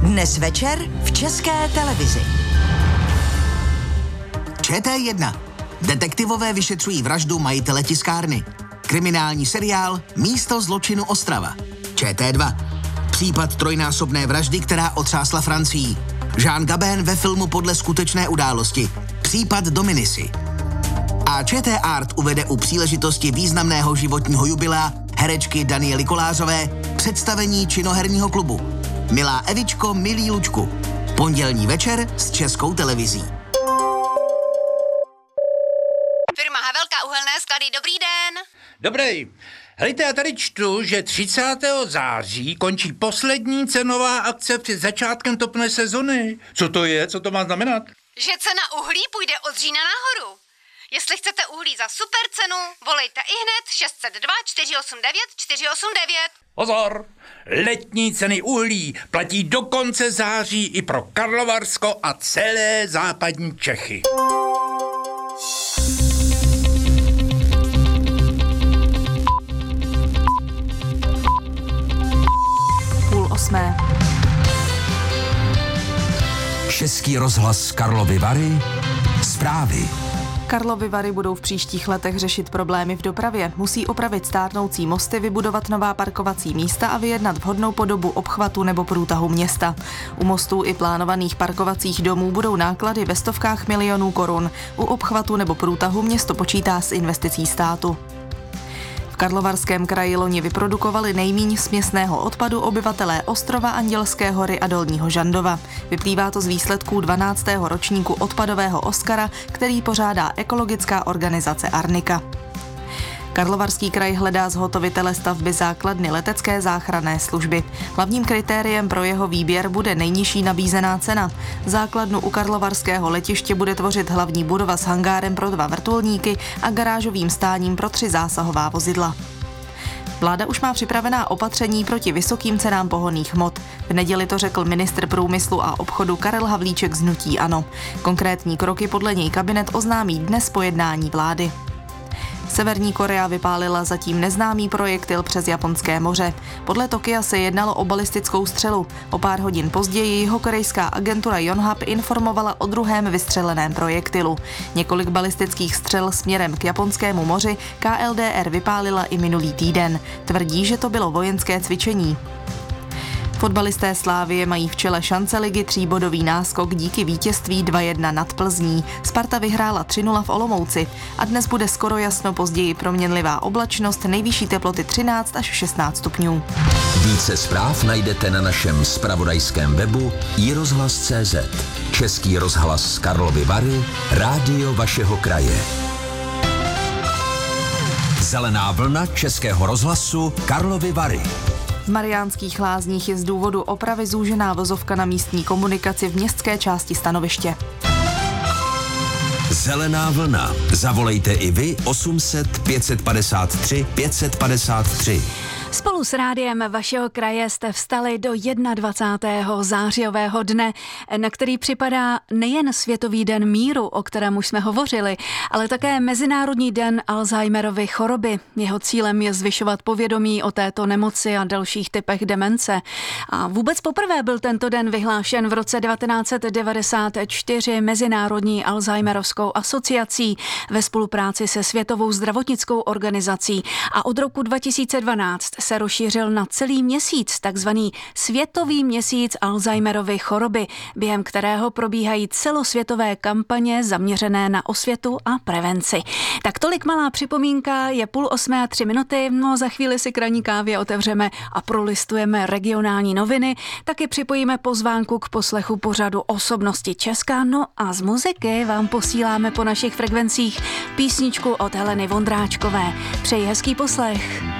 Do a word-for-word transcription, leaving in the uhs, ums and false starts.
Dnes večer v České televizi. Č T jedna. Detektivové vyšetřují vraždu majitele tiskárny. Kriminální seriál Místo zločinu Ostrava. Č T dva. Případ trojnásobné vraždy, která otřásla Francií. Jean Gabin ve filmu podle skutečné události. Případ Dominisy. A Č T Art uvede u příležitosti významného životního jubilea herečky Daniely Kolářové představení činoherního klubu Milá Evičko, milý Lučku. Pondělní večer s Českou televizí. Firma Havelka uhelné sklady, dobrý den. Dobrý. Hejte, já tady čtu, že třicátého září končí poslední cenová akce před začátkem topné sezony. Co to je? Co to má znamenat? Že cena uhlí půjde od října nahoru. Jestli chcete uhlí za super cenu, volejte ihned šest set dva čtyři osm devět čtyři osm devět. Pozor! Letní ceny uhlí platí do konce září i pro Karlovarsko a celé západní Čechy. Půl osmé. Český rozhlas Karlovy Vary. Zprávy. Karlovy Vary budou v příštích letech řešit problémy v dopravě. Musí opravit stárnoucí mosty, vybudovat nová parkovací místa a vyjednat vhodnou podobu obchvatu nebo průtahu města. U mostů i plánovaných parkovacích domů budou náklady ve stovkách milionů korun. U obchvatu nebo průtahu město počítá s investicí státu. V Karlovarském kraji loni vyprodukovali nejmíň směsného odpadu obyvatelé Ostrova, Andělské hory a Dolního Žandova. Vyplývá to z výsledků dvanáctého ročníku odpadového Oskara, který pořádá ekologická organizace Arnika. Karlovarský kraj hledá zhotovitele stavby základny letecké záchranné služby. Hlavním kritériem pro jeho výběr bude nejnižší nabízená cena. Základnu u karlovarského letiště bude tvořit hlavní budova s hangárem pro dva vrtulníky a garážovým stáním pro tři zásahová vozidla. Vláda už má připravená opatření proti vysokým cenám pohonných hmot. V neděli to řekl ministr průmyslu a obchodu Karel Havlíček z hnutí ANO. Konkrétní kroky podle něj kabinet oznámí dnes po jednání vlády. Severní Korea vypálila zatím neznámý projektil přes Japonské moře. Podle Tokia se jednalo o balistickou střelu. O pár hodin později jihokorejská agentura Yonhap informovala o druhém vystřeleném projektilu. Několik balistických střel směrem k Japonskému moři K L D R vypálila i minulý týden. Tvrdí, že to bylo vojenské cvičení. Fotbalisté Slávie mají v čele šance ligy tříbodový náskok díky vítězství dva jedna nad Plzní. Sparta vyhrála tři nula v Olomouci a dnes bude skoro jasno, později proměnlivá oblačnost, nejvyšší teploty třináct až šestnáct stupňů. Více zpráv najdete na našem zpravodajském webu i rozhlas tečka cé zet. Český rozhlas Karlovy Vary, rádio vašeho kraje. Zelená vlna Českého rozhlasu Karlovy Vary. V Mariánských Lázních je z důvodu opravy zúžená vozovka na místní komunikaci v městské části stanoviště. Zelená vlna. Zavolejte i vy osm set pět padesát tři pět padesát tři. Spolu s rádiem vašeho kraje jste vstali do dvacátého prvního zářijového dne, na který připadá nejen Světový den míru, o kterém už jsme hovořili, ale také Mezinárodní den Alzheimerovy choroby. Jeho cílem je zvyšovat povědomí o této nemoci a dalších typech demence. A vůbec poprvé byl tento den vyhlášen v roce devatenáct set devadesát čtyři Mezinárodní Alzheimerovskou asociací ve spolupráci se Světovou zdravotnickou organizací a od roku dva tisíce dvanáct se rozšířil na celý měsíc, takzvaný Světový měsíc Alzheimerovy choroby, během kterého probíhají celosvětové kampaně zaměřené na osvětu a prevenci. Tak tolik malá připomínka, je půl osmé a tři minuty, no za chvíli si k ranní kávě otevřeme a prolistujeme regionální noviny, taky připojíme pozvánku k poslechu pořadu Osobnosti Česka, no a z muziky vám posíláme po našich frekvencích písničku od Heleny Vondráčkové. Přeji hezký poslech.